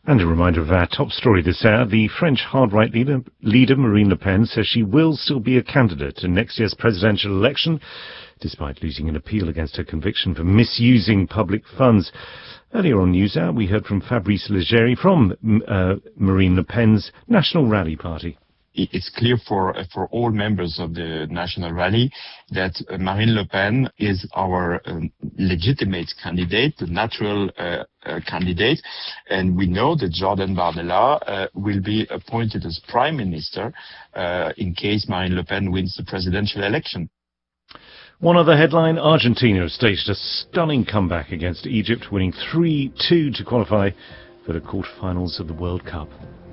And a reminder of our top story this hour. The French hard-right leader Marine Le Pen says she will still be a candidate in next year's presidential election, despite losing an appeal against her conviction for misusing public funds. Earlier on NewsHour, we heard from Fabrice Leggeri from Marine Le Pen's National Rally Party. It's clear for all members of the National Rally that Marine Le Pen is our legitimate candidate, the natural candidate, and we know that Jordan Bardella will be appointed as Prime Minister in case Marine Le Pen wins the presidential election. One other headline, Argentina staged a stunning comeback against Egypt, winning 3-2 to qualify for the quarterfinals of the World Cup.